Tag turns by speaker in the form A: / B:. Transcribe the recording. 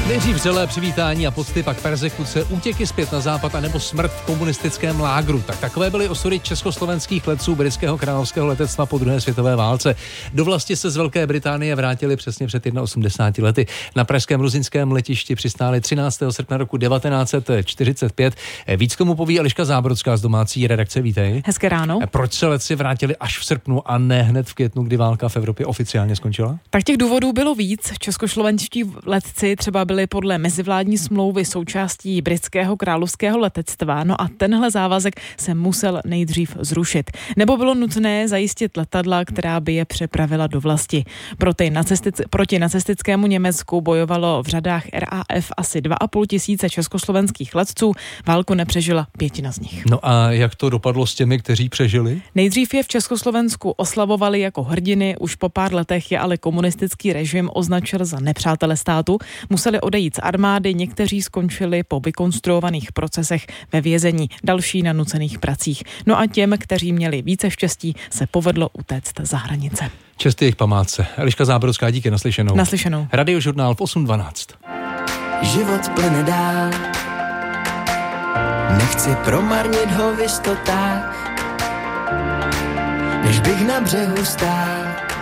A: Nejdřív vřelé přivítání a pocty, pak perzekuce, útěky zpět na západ anebo smrt v komunistickém lágru. Tak takové byly osudy československých letců britského královského letectva po druhé světové válce. Do vlasti se z Velké Británie vrátili přesně před 81 lety. Na pražském ruzyňském letišti přistáli 13. srpna roku 1945. Víc komu poví Eliška Zábrodská z domácí redakce. Vítej.
B: Hezké ráno.
A: Proč se letci vrátili až v srpnu a ne hned v květnu, kdy válka v Evropě oficiálně skončila?
B: Tak těch důvodů bylo víc. Českoslovenští letci třeba byli podle mezivládní smlouvy součástí britského královského letectva, no a tenhle závazek se musel nejdřív zrušit. Nebo bylo nutné zajistit letadla, která by je přepravila do vlasti. Proti nacistickému Německu bojovalo v řadách RAF asi 2,5 tisíce československých letců, válku nepřežila 5 z nich.
A: No a jak to dopadlo s těmi, kteří přežili?
B: Nejdřív je v Československu oslavovali jako hrdiny, už po pár letech je ale komunistický režim označil za nepřátele státu, museli odejít z armády, někteří skončili po vykonstruovaných procesech ve vězení, další na nucených pracích. No a těm, kteří měli více štěstí, se povedlo utéct za hranice.
A: Čest jejich památce. Eliška Zábrodská, díky, naslyšenou.
B: Naslyšenou.
A: Radiožurnál v 8:12.
C: Život plyne dál, nechci promarnit ho v jistotách, než bych na břehu stál.